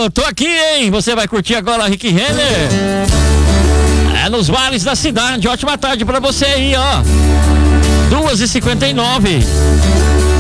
tô aqui, hein? Você vai curtir agora Rick Renner. É nos bares da cidade. Ótima tarde pra você aí, ó. 2h59.